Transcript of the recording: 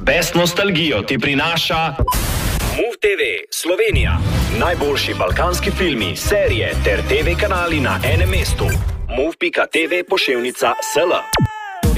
Best nostalgijo ti prinaša MOVE TV Slovenija. Najboljši balkanski filmi, serije ter TV kanali na enem mestu. MOVE.tv /SL